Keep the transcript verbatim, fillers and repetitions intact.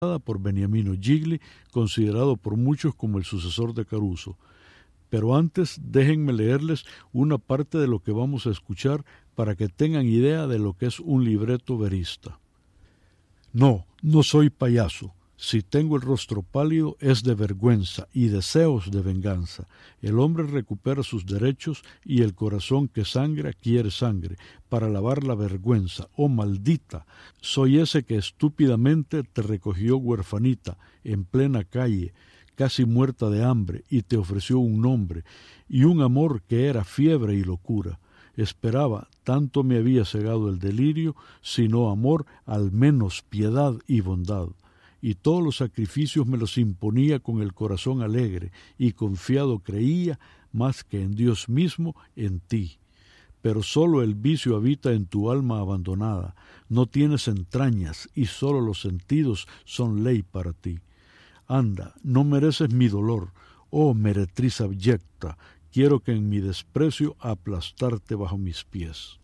por Beniamino Gigli, considerado por muchos como el sucesor de Caruso. Pero antes déjenme leerles una parte de lo que vamos a escuchar para que tengan idea de lo que es un libreto verista. No, no soy payaso. Si tengo el rostro pálido es de vergüenza y deseos de venganza. El hombre recupera sus derechos y el corazón que sangra quiere sangre para lavar la vergüenza. ¡Oh, maldita! Soy ese que estúpidamente te recogió huerfanita en plena calle, casi muerta de hambre, y te ofreció un nombre y un amor que era fiebre y locura. Esperaba, tanto me había cegado el delirio, sino amor, al menos piedad y bondad. Y todos los sacrificios me los imponía con el corazón alegre, y confiado creía, más que en Dios mismo, en ti. Pero sólo el vicio habita en tu alma abandonada, no tienes entrañas, y sólo los sentidos son ley para ti. Anda, no mereces mi dolor, oh meretriz abyecta, quiero que en mi desprecio aplastarte bajo mis pies.